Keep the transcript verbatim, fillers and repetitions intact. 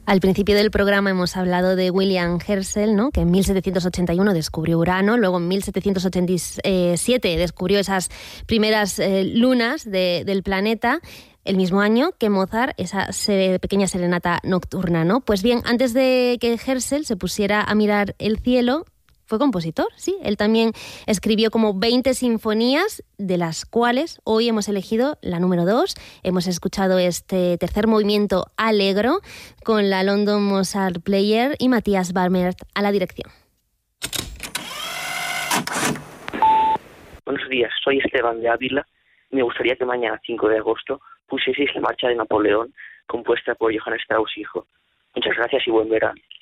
Al principio del programa hemos hablado de William Herschel, ¿no?, que en mil setecientos ochenta y uno descubrió Urano, luego en mil setecientos ochenta y siete descubrió esas primeras eh, lunas de, del planeta, el mismo año que Mozart, esa se, pequeña serenata nocturna, ¿no? Pues bien, antes de que Herschel se pusiera a mirar el cielo, fue compositor, sí. Él también escribió como veinte sinfonías, de las cuales hoy hemos elegido la número dos. Hemos escuchado este tercer movimiento Allegro con la London Mozart Player y Matthias Barmert a la dirección. Buenos días, soy Esteban de Ávila. Me gustaría que mañana, cinco de agosto, pusieseis la marcha de Napoleón, compuesta por Johann Strauss hijo. Muchas gracias y buen verano.